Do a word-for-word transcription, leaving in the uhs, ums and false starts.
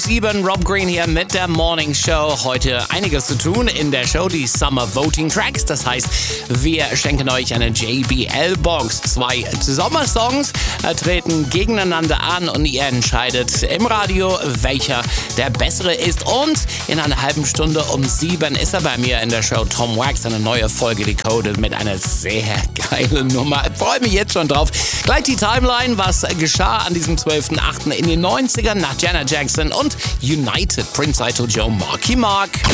sieben, Rob Green hier mit der Morning Show. Heute einiges zu tun in der Show, die Summer Voting Tracks. Das heißt, wir schenken euch eine J B L-Box. Zwei Sommersongs äh, treten gegeneinander an und ihr entscheidet im Radio, welcher der bessere ist. Und in einer halben Stunde um sieben ist er bei mir in der Show, Tom Wax, eine neue Folge Decoded mit einer sehr geilen Nummer. Ich freue mich jetzt schon drauf. Gleich die Timeline, was geschah an diesem zwölften achten in den neunzigern nach Janet Jackson und United, Prince Idol Joe Marky Mark.